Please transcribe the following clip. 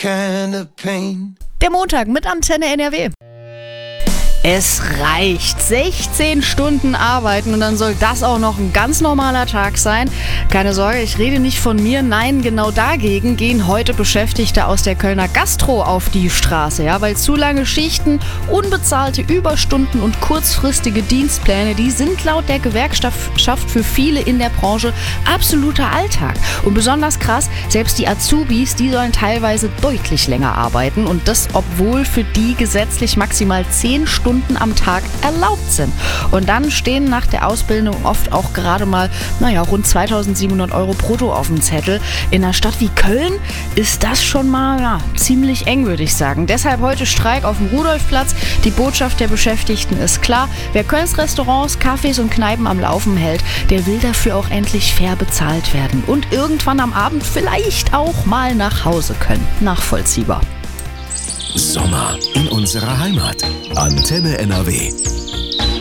kind of pain. Der Montag mit Antenne NRW. Es reicht. 16 Stunden arbeiten und dann soll das auch noch ein ganz normaler Tag sein. Keine Sorge, ich rede nicht von mir. Nein, genau dagegen gehen heute Beschäftigte aus der Kölner Gastro auf die Straße. Ja, weil zu lange Schichten, unbezahlte Überstunden und kurzfristige Dienstpläne, die sind laut der Gewerkschaft für viele in der Branche absoluter Alltag. Und besonders krass, selbst die Azubis, die sollen teilweise deutlich länger arbeiten. Und das, obwohl für die gesetzlich maximal 10 Stunden am Tag erlaubt sind. Und dann stehen nach der Ausbildung oft auch gerade mal, rund 2.700 € brutto auf dem Zettel. In einer Stadt wie Köln ist das schon mal ziemlich eng, würde ich sagen. Deshalb heute Streik auf dem Rudolfplatz. Die Botschaft der Beschäftigten ist klar. Wer Kölns Restaurants, Cafés und Kneipen am Laufen hält, der will dafür auch endlich fair bezahlt werden. Und irgendwann am Abend vielleicht auch mal nach Hause können. Nachvollziehbar. Sommer in unserer Heimat. Antenne NRW.